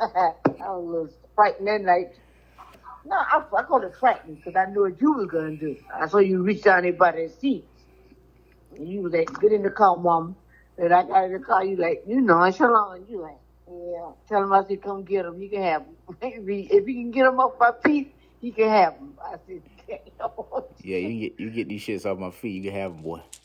I was a little frightened that night. No, I called it frightening because I knew what you was gonna do. I saw you reach down there by that seat, and you was like, "Get in the car, mom." And I got in the car. You like, Shalon. You like, yeah. Tell him I said, come get him. He can have him. If he can get him off my feet, he can have him. I said, damn. Yeah, you get these shits off my feet. You can have them, boy.